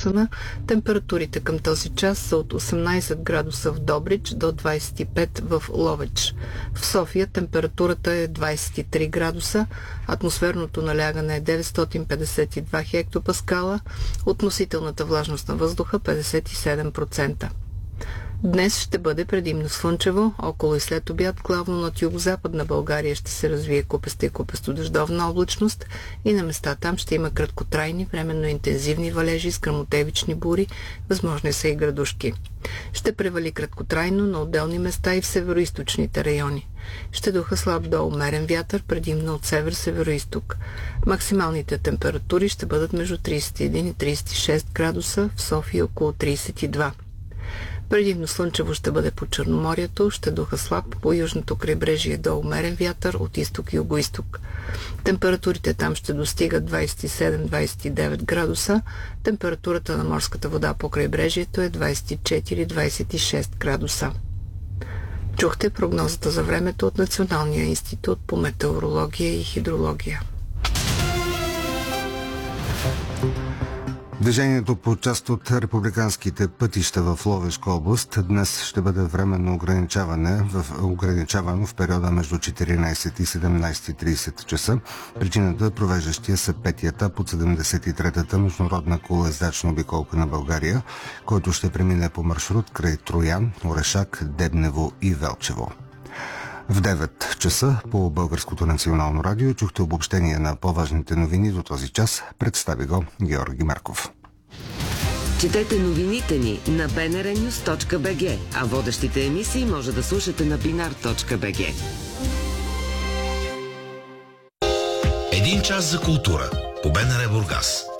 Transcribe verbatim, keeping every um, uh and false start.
на. Температурите към този час са от осемнайсет градуса в Добрич до двайсет и пет в Ловеч. В София температурата е двайсет и три градуса, атмосферното налягане е деветстотин петдесет и два хектопаскала, относителната влажност на въздуха петдесет и седем процента. Днес ще бъде предимно слънчево, около и след обяд, главно над югозападна България ще се развие купеста и купесто-дъждовна облачност и на места там ще има краткотрайни, временно интензивни валежи с гръмотевични бури, възможни са и градушки. Ще превали краткотрайно на отделни места и в североизточните райони. Ще духа слаб до умерен вятър, предимно от север-североизток. Максималните температури ще бъдат между трийсет и един и трийсет и шест градуса, в София около трийсет и два. Предимно слънчево ще бъде по Черноморието, ще духа слаб по южното крайбрежие до умерен вятър от изток и югоизток. Температурите там ще достигат двайсет и седем до двайсет и девет градуса, температурата на морската вода по крайбрежието е двайсет и четири до двайсет и шест градуса. Чухте прогнозата за времето от Националния институт по метеорология и хидрология. Движението по част от републиканските пътища в Ловешка област днес ще бъде временно ограничаване в, ограничавано в периода между четиринайсет и седемнайсет и трийсет часа. Причината е провеждащия се пети етап от седемдесет и третата международна колоездачна обиколка на България, който ще премине по маршрут край Троян, Орешак, Дебнево и Велчево. В девет часа по Българското национално радио чухте обобщение на по-важните новини до този час. Представи го Георги Марков. Четете новините ни на би ен ар нюз точка би джи, а водещите емисии може да слушате на бинар точка би джи. Един час за култура по БНР Бургас.